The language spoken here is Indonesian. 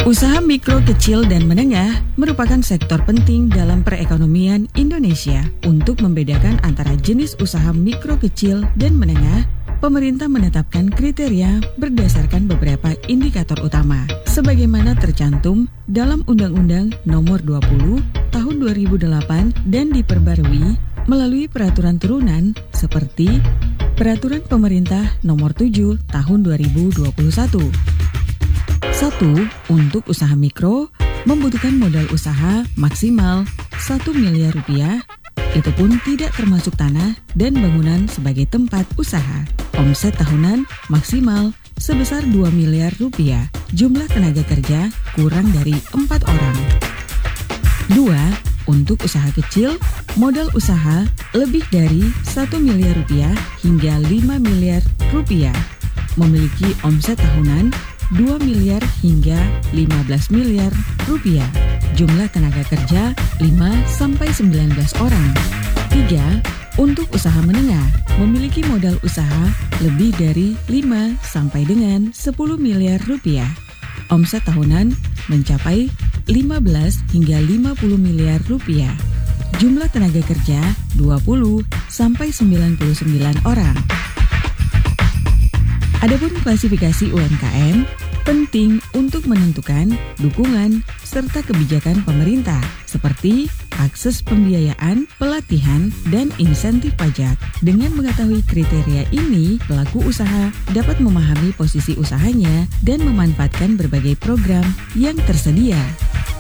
Usaha mikro, kecil, dan menengah merupakan sektor penting dalam perekonomian Indonesia. Untuk membedakan antara jenis usaha mikro, kecil, dan menengah, pemerintah menetapkan kriteria berdasarkan beberapa indikator utama, sebagaimana tercantum dalam Undang-Undang Nomor 20 Tahun 2008 dan diperbarui melalui peraturan turunan seperti Peraturan Pemerintah Nomor 7 Tahun 2021. 1. Untuk usaha mikro, membutuhkan modal usaha maksimal 1 miliar rupiah, itu pun tidak termasuk tanah dan bangunan sebagai tempat usaha. Omset tahunan maksimal sebesar 2 miliar rupiah. Jumlah tenaga kerja kurang dari 4 orang. 2. Untuk usaha kecil, modal usaha lebih dari 1 miliar rupiah hingga 5 miliar rupiah. Memiliki omset tahunan 2 miliar hingga 15 miliar rupiah. Jumlah tenaga kerja 5-19 orang. 3. Untuk usaha menengah, memiliki modal usaha lebih dari 5 sampai dengan 10 miliar rupiah. Omset tahunan mencapai 15 hingga 50 miliar rupiah. Jumlah tenaga kerja 20 sampai 99 orang. Adapun klasifikasi UMKM penting untuk menentukan dukungan serta kebijakan pemerintah seperti akses pembiayaan, pelatihan, dan insentif pajak. Dengan mengetahui kriteria ini, pelaku usaha dapat memahami posisi usahanya dan memanfaatkan berbagai program yang tersedia.